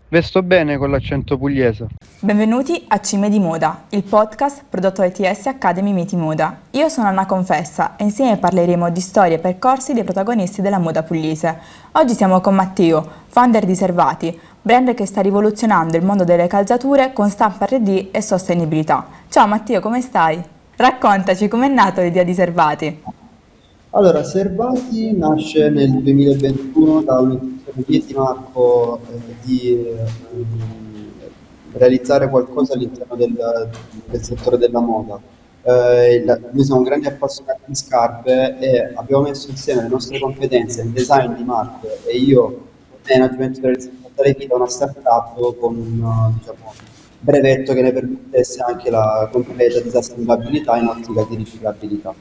Vesto bene con l'accento pugliese. Benvenuti a Cime di Moda, il podcast prodotto da ITS Academy Miti Moda. Io sono Anna Confessa e insieme parleremo di storie e percorsi dei protagonisti della moda pugliese. Oggi siamo con Matteo, founder di Servati, brand che sta rivoluzionando il mondo delle calzature con stampa 3D e sostenibilità. Ciao Matteo, come stai? Raccontaci com'è nata l'idea di Servati. Allora, Servati nasce nel 2021 da un'intenzione mia e di Marco di realizzare qualcosa all'interno del settore della moda. Noi siamo grandi appassionati di scarpe e abbiamo messo insieme le nostre competenze in design di Marco e io management per portare vita a una startup con un diciamo, brevetto che ne permettesse anche la completa disassemblabilità in ottica di riciclabilità.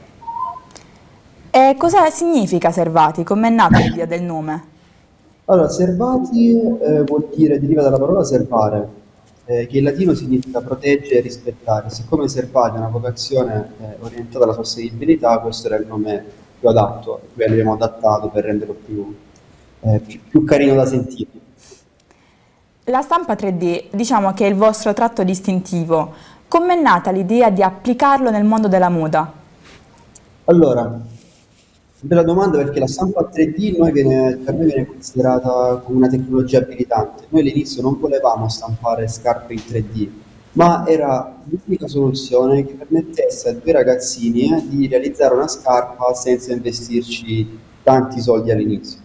E cosa significa Servati? Com'è nata l'idea del nome? Allora, servati vuol dire, deriva dalla parola servare, che in latino significa proteggere e rispettare. Siccome servati è una vocazione orientata alla sostenibilità, questo era il nome più adatto, e poi l'abbiamo adattato per renderlo più carino da sentire. La stampa 3D, diciamo che è il vostro tratto distintivo. Com'è nata l'idea di applicarlo nel mondo della moda? Allora, bella domanda perché la stampa 3D per noi viene considerata come una tecnologia abilitante. Noi all'inizio non volevamo stampare scarpe in 3D, ma era l'unica soluzione che permettesse a due ragazzini di realizzare una scarpa senza investirci tanti soldi all'inizio.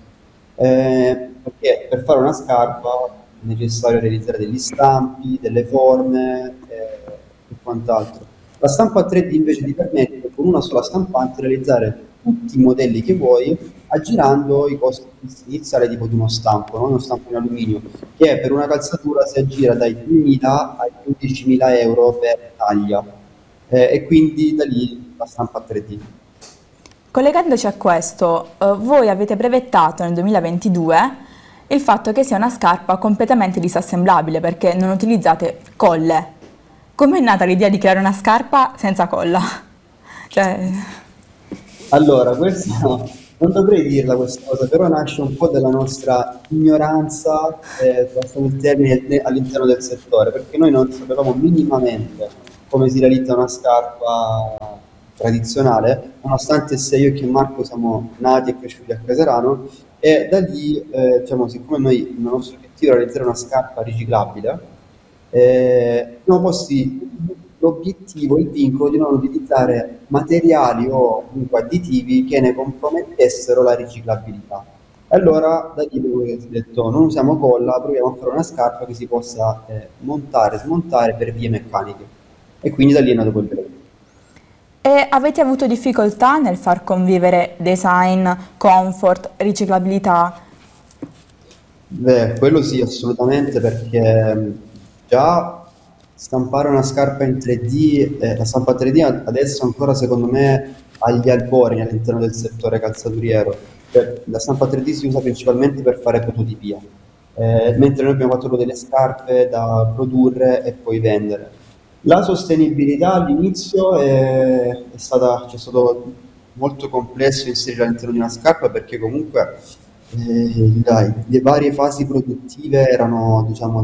Perché per fare una scarpa è necessario realizzare degli stampi, delle forme e quant'altro. La stampa 3D invece ti permette con una sola stampante realizzare tutti i modelli che vuoi, aggirando i costi iniziali tipo di uno stampo, no? Uno stampo in alluminio, che per una calzatura si aggira dai 2.000 ai 15.000 euro per taglia, e quindi da lì la stampa 3D. Collegandoci a questo, voi avete brevettato nel 2022 il fatto che sia una scarpa completamente disassemblabile perché non utilizzate colle. Com'è nata l'idea di creare una scarpa senza colla? Cioè, Allora, questa non dovrei dirla questa cosa, però nasce un po' dalla nostra ignoranza, passami il termine, all'interno del settore, perché noi non sapevamo minimamente come si realizza una scarpa tradizionale, nonostante sia io che Marco siamo nati e cresciuti a Caserano, e da lì, diciamo, siccome noi il nostro obiettivo era realizzare una scarpa riciclabile, abbiamo posti l'obiettivo, il vincolo di non utilizzare materiali o comunque additivi che ne compromettessero la riciclabilità. E allora da lì abbiamo detto non usiamo colla, proviamo a fare una scarpa che si possa montare e smontare per vie meccaniche. E quindi da lì è nato quel brevetto. e avete avuto difficoltà nel far convivere design, comfort, riciclabilità? Beh, quello sì, assolutamente, perché già stampare una scarpa in 3D, la stampa 3D adesso ancora secondo me agli albori all'interno del settore calzaturiero. Cioè, la stampa 3D si usa principalmente per fare prototipia, mentre noi abbiamo fatto delle scarpe da produrre e poi vendere. La sostenibilità all'inizio c'è stato molto complesso inserirla all'interno di una scarpa perché comunque le varie fasi produttive erano, diciamo,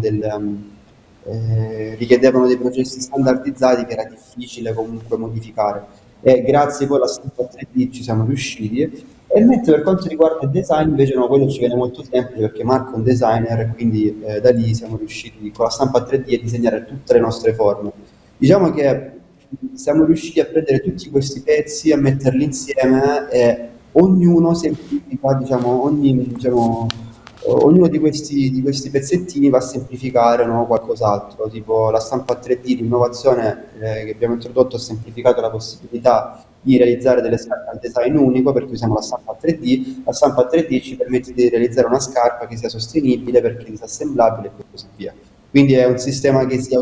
richiedevano dei processi standardizzati che era difficile comunque modificare. E grazie poi alla stampa 3D ci siamo riusciti. E mentre per quanto riguarda il design, invece no, quello ci viene molto semplice perché Marco è un designer e quindi da lì siamo riusciti con la stampa 3D a disegnare tutte le nostre forme. Diciamo che siamo riusciti a prendere tutti questi pezzi, a metterli insieme e ognuno semplifica, diciamo, ognuno di questi pezzettini va a semplificare, no, qualcos'altro, tipo la stampa 3D, l'innovazione che abbiamo introdotto ha semplificato la possibilità di realizzare delle scarpe al design unico perché usiamo la stampa 3D ci permette di realizzare una scarpa che sia sostenibile perché è disassemblabile e così via. Quindi è un sistema che si